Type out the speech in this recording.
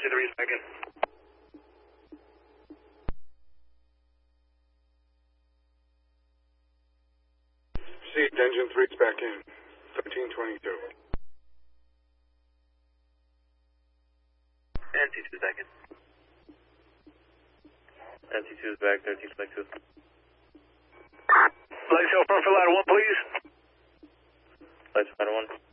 3 is back in. Seat, engine 3 is back in. 1322. NT2 is back in. NT2 is back, 1322. Lights out front for ladder 1, please. Lights ladder 1.